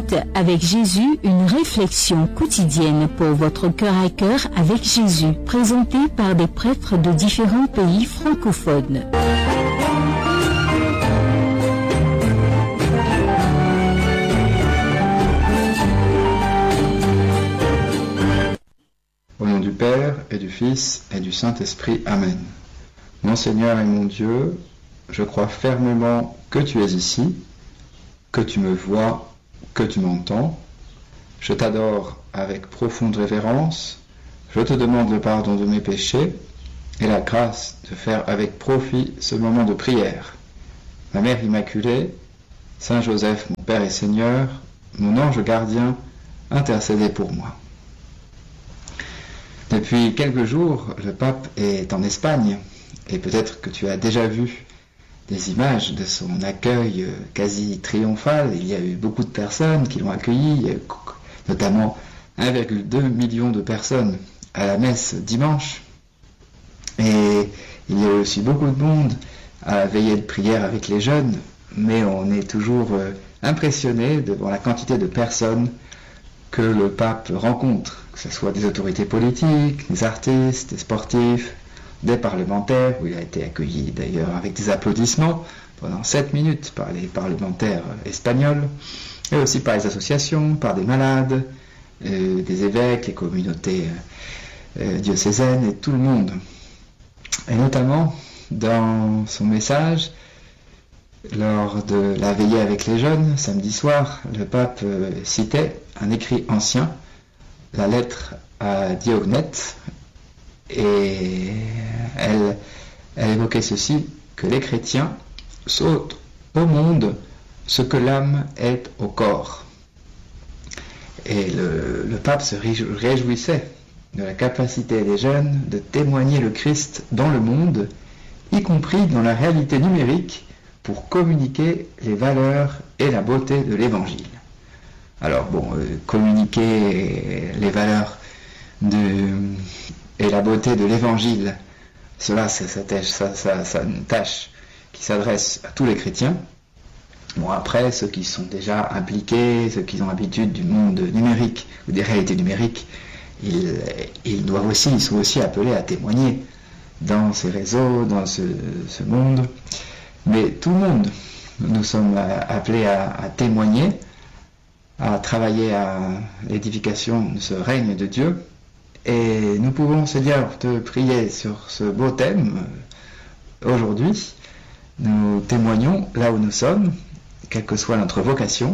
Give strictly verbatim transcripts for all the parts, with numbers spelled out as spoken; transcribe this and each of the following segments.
Minutes avec Jésus, une réflexion quotidienne pour votre cœur à cœur avec Jésus, présentée par des prêtres de différents pays francophones. Au nom du Père, et du Fils, et du Saint-Esprit. Amen. Mon Seigneur et mon Dieu, je crois fermement que tu es ici, que tu me vois, que tu m'entends. Je t'adore avec profonde révérence. Je te demande le pardon de mes péchés et la grâce de faire avec profit ce moment de prière. Ma Mère Immaculée, Saint Joseph, mon Père et Seigneur, mon ange gardien, intercédez pour moi. Depuis quelques jours, le pape est en Espagne, et peut-être que tu as déjà vu des images de son accueil quasi triomphal. Il y a eu beaucoup de personnes qui l'ont accueilli, il y a eu notamment un virgule deux million de personnes à la messe dimanche, et il y a eu aussi beaucoup de monde à la veillée de prière avec les jeunes, mais on est toujours impressionné devant la quantité de personnes que le pape rencontre, que ce soit des autorités politiques, des artistes, des sportifs, des parlementaires, où il a été accueilli d'ailleurs avec des applaudissements pendant sept minutes par les parlementaires espagnols, et aussi par les associations, par des malades, euh, des évêques, les communautés euh, diocésaines et tout le monde. Et notamment, dans son message, lors de la veillée avec les jeunes, samedi soir, le pape euh, citait un écrit ancien, la lettre à Diognète, et elle, elle évoquait ceci, que les chrétiens sautent au monde ce que l'âme est au corps. Et le, le pape se réjouissait de la capacité des jeunes de témoigner le Christ dans le monde, y compris dans la réalité numérique, pour communiquer les valeurs et la beauté de l'Évangile. Alors bon, euh, communiquer les valeurs de, et la beauté de l'Évangile, cela c'est, c'est, ça, ça, ça, une tâche qui s'adresse à tous les chrétiens. Bon, après, ceux qui sont déjà impliqués, ceux qui ont l'habitude du monde numérique ou des réalités numériques, ils, ils doivent aussi, ils sont aussi appelés à témoigner dans ces réseaux, dans ce, ce monde. Mais tout le monde, nous sommes appelés à, à témoigner, à travailler à l'édification de ce règne de Dieu. Et nous pouvons, Seigneur, te prier sur ce beau thème. Aujourd'hui, nous témoignons là où nous sommes, quelle que soit notre vocation.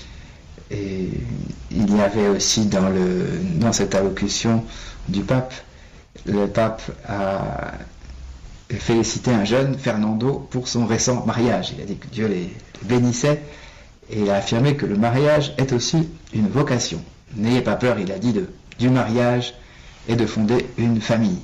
Et il y avait aussi dans, le, dans cette allocution du pape, le pape a félicité un jeune, Fernando, pour son récent mariage. Il a dit que Dieu les bénissait, et il a affirmé que le mariage est aussi une vocation. N'ayez pas peur, il a dit, de, du mariage et de fonder une famille.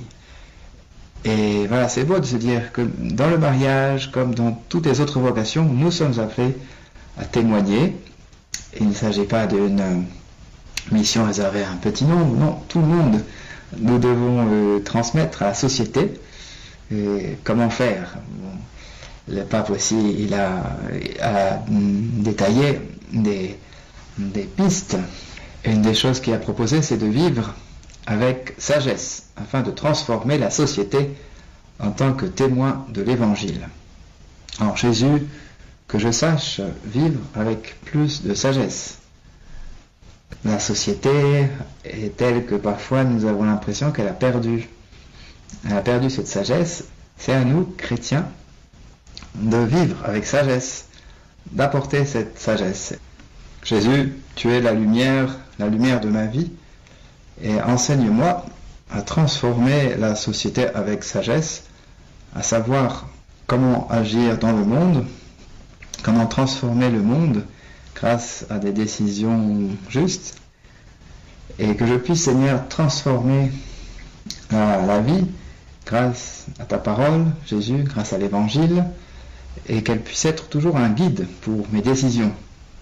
Et voilà, c'est beau de se dire que dans le mariage, comme dans toutes les autres vocations, nous sommes appelés à témoigner. Et il ne s'agit pas d'une mission réservée à un petit nombre, non, tout le monde. Nous devons euh, transmettre à la société. Et comment faire? Bon, le pape aussi, il a, a détaillé des, des pistes. Et une des choses qu'il a proposées, c'est de vivre avec sagesse, afin de transformer la société en tant que témoin de l'Évangile. Alors Jésus, que je sache vivre avec plus de sagesse. La société est telle que parfois nous avons l'impression qu'elle a perdu. Elle a perdu cette sagesse. C'est à nous, chrétiens, de vivre avec sagesse, d'apporter cette sagesse. Jésus, tu es la lumière, la lumière de ma vie, et enseigne-moi à transformer la société avec sagesse, à savoir comment agir dans le monde, comment transformer le monde grâce à des décisions justes, et que je puisse, Seigneur, transformer la, la vie grâce à ta parole, Jésus, grâce à l'Évangile, et qu'elle puisse être toujours un guide pour mes décisions.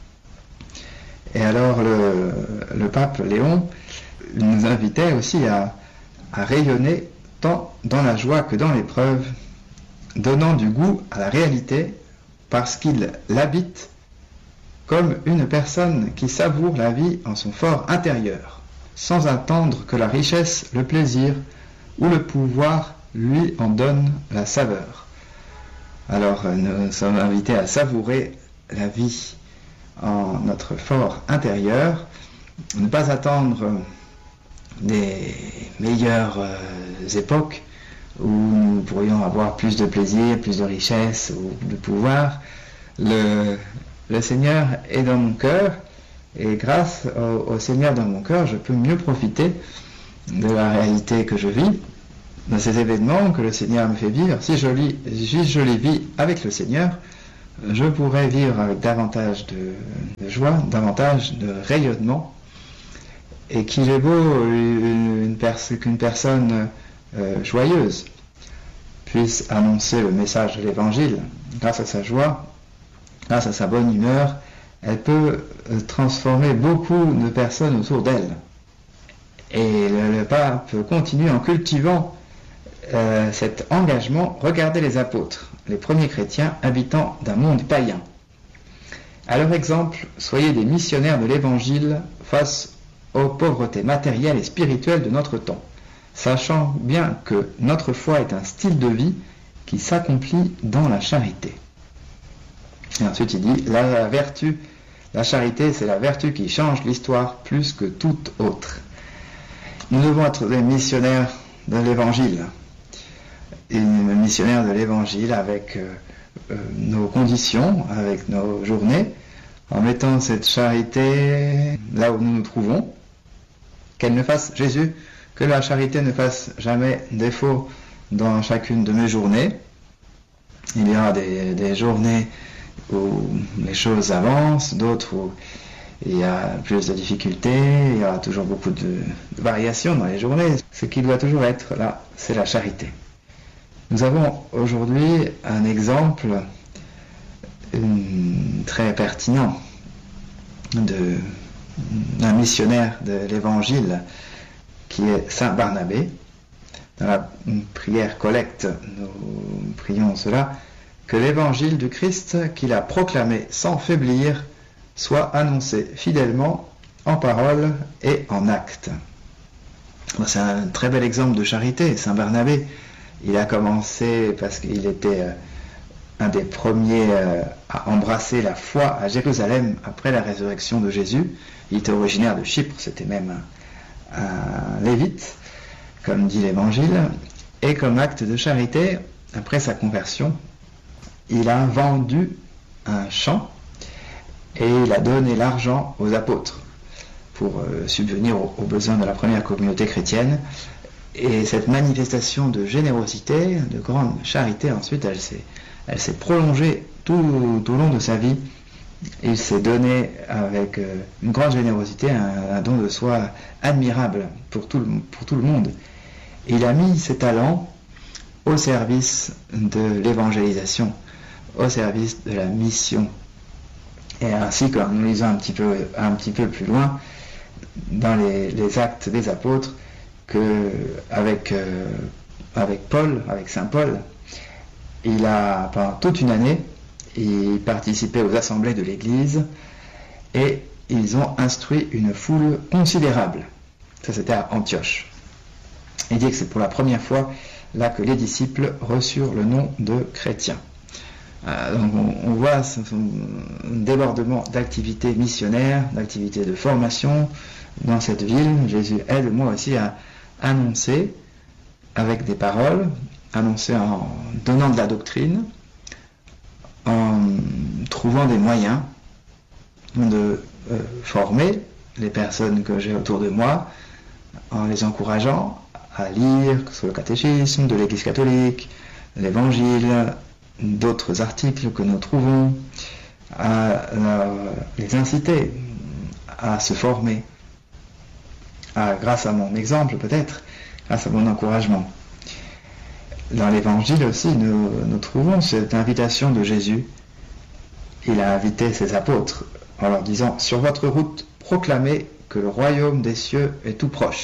Et alors le, le pape Léon nous invitait aussi à, à rayonner tant dans la joie que dans l'épreuve, donnant du goût à la réalité parce qu'il l'habite comme une personne qui savoure la vie en son fort intérieur, sans attendre que la richesse, le plaisir ou le pouvoir lui en donnent la saveur. Alors nous sommes invités à savourer la vie en notre fort intérieur, ne pas attendre des meilleures euh, époques où nous pourrions avoir plus de plaisir, plus de richesse ou de pouvoir. Le, le Seigneur est dans mon cœur, et grâce au, au Seigneur dans mon cœur, je peux mieux profiter de la réalité que je vis, de ces événements que le Seigneur me fait vivre. Si je, lis, si je les vis avec le Seigneur, je pourrais vivre avec davantage de, de joie, davantage de rayonnement. Et qu'il est beau une pers- qu'une personne euh, joyeuse puisse annoncer le message de l'Évangile. Grâce à sa joie, grâce à sa bonne humeur, elle peut euh, transformer beaucoup de personnes autour d'elle. Et le, le pape continue en cultivant euh, cet engagement. Regardez les apôtres, les premiers chrétiens habitant d'un monde païen. À leur exemple, soyez des missionnaires de l'Évangile face aux pauvretés matérielles et spirituelles de notre temps, sachant bien que notre foi est un style de vie qui s'accomplit dans la charité. Et ensuite il dit, la vertu, la charité, c'est la vertu qui change l'histoire plus que toute autre. Nous devons être des missionnaires de l'Évangile, et missionnaires de l'Évangile avec euh, euh, nos conditions, avec nos journées, en mettant cette charité là où nous nous trouvons, qu'elle ne fasse, Jésus, que la charité ne fasse jamais défaut dans chacune de mes journées. Il y aura des, des journées où les choses avancent, d'autres où il y a plus de difficultés, il y aura toujours beaucoup de, de variations dans les journées. Ce qui doit toujours être là, c'est la charité. Nous avons aujourd'hui un exemple une, très pertinent de d'un missionnaire de l'Évangile qui est Saint Barnabé. Dans la prière collecte, nous prions cela, que l'Évangile du Christ qu'il a proclamé sans faiblir soit annoncé fidèlement en parole et en acte. C'est un très bel exemple de charité, Saint Barnabé. Il a commencé parce qu'il était un des premiers à embrasser la foi à Jérusalem après la résurrection de Jésus. Il était originaire de Chypre, c'était même un, un lévite, comme dit l'Évangile. Et comme acte de charité, après sa conversion, il a vendu un champ et il a donné l'argent aux apôtres pour euh, subvenir aux, aux besoins de la première communauté chrétienne. Et cette manifestation de générosité, de grande charité, ensuite, elle s'est, elle s'est prolongée tout, tout au long de sa vie. Il s'est donné avec euh, une grande générosité, un, un don de soi admirable pour tout, le, pour tout le monde. Il a mis ses talents au service de l'évangélisation, au service de la mission. Et ainsi, quand nous lisons un petit peu, un petit peu plus loin, dans les, les actes des apôtres, que avec, euh, avec Paul, avec Saint Paul, il a, pendant toute une année, il participait aux assemblées de l'Église et ils ont instruit une foule considérable. Ça, c'était à Antioche. Il dit que c'est pour la première fois là que les disciples reçurent le nom de chrétiens. Euh, donc on, on voit ce, ce débordement d'activités missionnaires, d'activités de formation dans cette ville. Jésus aide moi aussi à annoncer avec des paroles, annoncer en donnant de la doctrine, en trouvant des moyens de euh, former les personnes que j'ai autour de moi, en les encourageant à lire sur le catéchisme de l'Église catholique, l'Évangile, d'autres articles que nous trouvons, à, à les inciter à se former, à, grâce à mon exemple peut-être, grâce à mon encouragement. Dans l'Évangile aussi, nous, nous trouvons cette invitation de Jésus. Il a invité ses apôtres en leur disant « Sur votre route, proclamez que le royaume des cieux est tout proche. »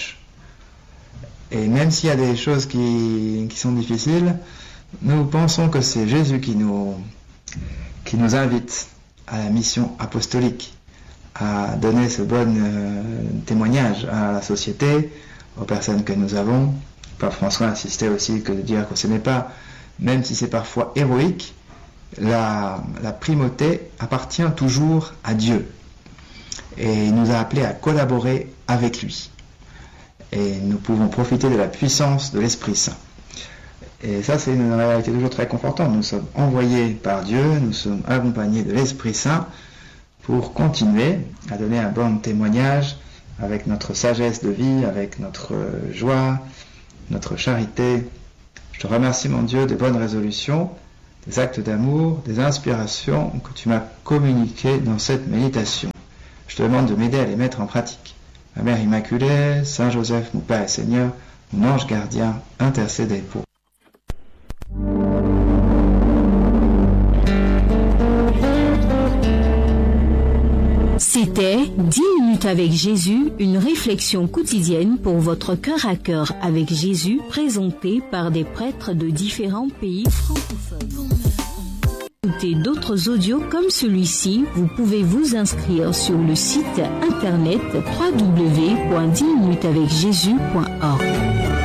Et même s'il y a des choses qui, qui sont difficiles, nous pensons que c'est Jésus qui nous, qui nous invite à la mission apostolique, à donner ce bon euh, témoignage à la société, aux personnes que nous avons. Pape François insistait aussi que de dire que ce n'est pas, même si c'est parfois héroïque, la, la primauté appartient toujours à Dieu. Et il nous a appelés à collaborer avec lui. Et nous pouvons profiter de la puissance de l'Esprit Saint. Et ça, c'est une réalité toujours très confortante. Nous sommes envoyés par Dieu, nous sommes accompagnés de l'Esprit Saint pour continuer à donner un bon témoignage avec notre sagesse de vie, avec notre joie, notre charité. Je te remercie, mon Dieu, des bonnes résolutions, des actes d'amour, des inspirations que tu m'as communiquées dans cette méditation. Je te demande de m'aider à les mettre en pratique. Ma Mère Immaculée, Saint Joseph, mon Père et Seigneur, mon ange gardien, intercédez pour. C'était dix minutes avec Jésus, une réflexion quotidienne pour votre cœur à cœur avec Jésus, présentée par des prêtres de différents pays francophones. Pour écouter d'autres audios comme celui-ci, vous pouvez vous inscrire sur le site internet w w w point dix minutes avec jésus point org.